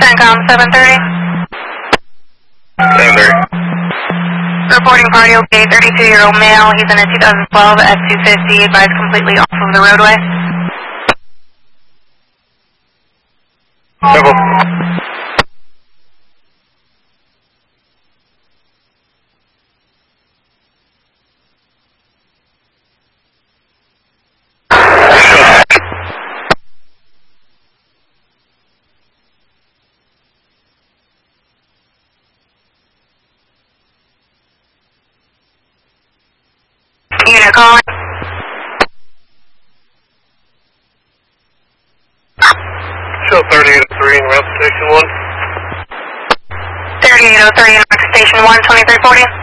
CENTCOM 730. 730. Reporting party okay, 32-year-old male. He's in a 2012 F-250, advised completely off of the roadway. Simple. Unit calling. Show 3803 in route station 1. 3803 in station 1, 2340.